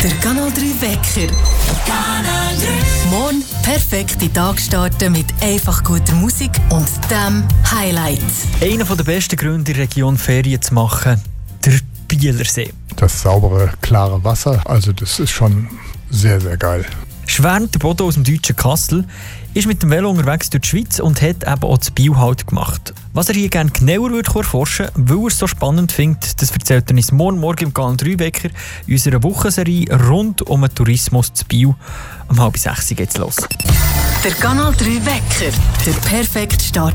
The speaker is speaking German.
Der Kanal 3 Wecker. Kanal 3. Morgen perfekt in den Tag starten mit einfach guter Musik und dem Highlight. Einer der besten Gründe in der Region Ferien zu machen, der Bielersee. Das saubere, klare Wasser, also das ist schon sehr, sehr geil. Schwärmt der Bodo aus dem deutschen Kassel, ist mit dem Velo unterwegs durch die Schweiz und hat eben auch das Biel halt gemacht. Was er hier gerne genauer erforschen würde, weil er es so spannend findet, das erzählt er uns morgen im Kanal 3 Wecker in unserer Wochenserie rund um den Tourismus zu Biel. Um 5:30 geht's los. Der Kanal 3 Wecker. Der perfekte Start